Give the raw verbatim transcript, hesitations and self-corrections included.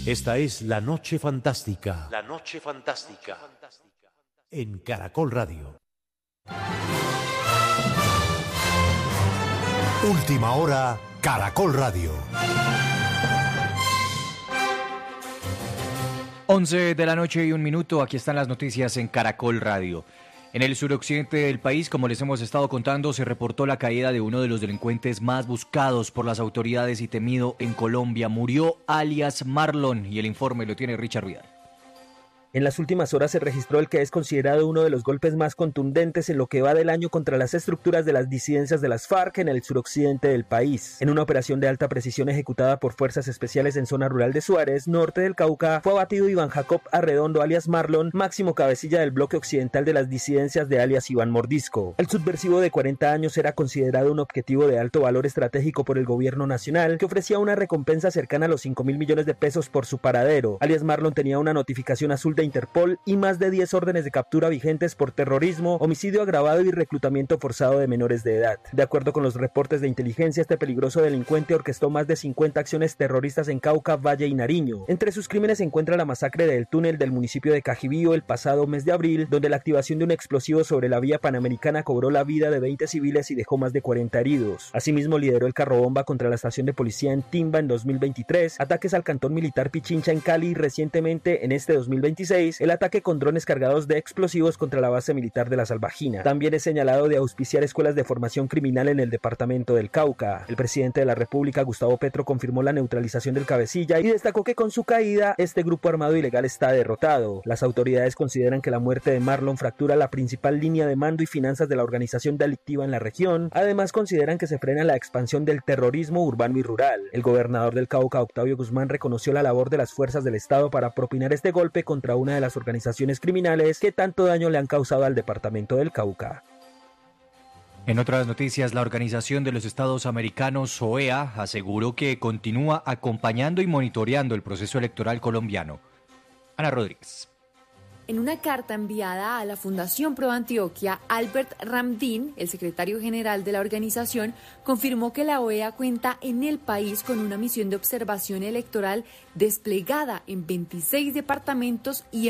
Esta es La Noche Fantástica. La Noche Fantástica. En Caracol Radio. Última hora, Caracol Radio. once de la noche y un minuto, aquí están las noticias en Caracol Radio. En el suroccidente del país, como les hemos estado contando, se reportó la caída de uno de los delincuentes más buscados por las autoridades y temido en Colombia. Murió alias Marlon y el informe lo tiene Richard Vidal. En las últimas horas se registró el que es considerado uno de los golpes más contundentes en lo que va del año contra las estructuras de las disidencias de las FARC en el suroccidente del país. En una operación de alta precisión ejecutada por fuerzas especiales en zona rural de Suárez, norte del Cauca, fue abatido Iván Jacob Arredondo alias Marlon, máximo cabecilla del bloque occidental de las disidencias de alias Iván Mordisco. El subversivo de cuarenta años era considerado un objetivo de alto valor estratégico por el gobierno nacional, que ofrecía una recompensa cercana a los cinco mil millones de pesos por su paradero. Alias Marlon tenía una notificación azul de Interpol y más de diez órdenes de captura vigentes por terrorismo, homicidio agravado y reclutamiento forzado de menores de edad. De acuerdo con los reportes de inteligencia, este peligroso delincuente orquestó más de cincuenta acciones terroristas en Cauca, Valle y Nariño. Entre sus crímenes se encuentra la masacre del túnel del municipio de Cajibío el pasado mes de abril, donde la activación de un explosivo sobre la vía panamericana cobró la vida de veinte civiles y dejó más de cuarenta heridos. Asimismo, lideró el carrobomba contra la estación de policía en Timba en dos mil veintitrés, ataques al cantón militar Pichincha en Cali y recientemente, en este dos mil veintiséis, el ataque con drones cargados de explosivos contra la base militar de la Salvajina. También es señalado de auspiciar escuelas de formación criminal en el departamento del Cauca. El presidente de la República, Gustavo Petro, confirmó la neutralización del cabecilla y destacó que con su caída, este grupo armado ilegal está derrotado. Las autoridades consideran que la muerte de Marlon fractura la principal línea de mando y finanzas de la organización delictiva en la región. Además, consideran que se frena la expansión del terrorismo urbano y rural. El gobernador del Cauca, Octavio Guzmán, reconoció la labor de las fuerzas del Estado para propinar este golpe contra una de las organizaciones criminales que tanto daño le han causado al departamento del Cauca. En otras noticias, la Organización de los Estados Americanos, O E A, aseguró que continúa acompañando y monitoreando el proceso electoral colombiano. Ana Rodríguez. En una carta enviada a la Fundación Pro Antioquia, Albert Ramdin, el secretario general de la organización, confirmó que la O E A cuenta en el país con una misión de observación electoral desplegada en veintiséis departamentos y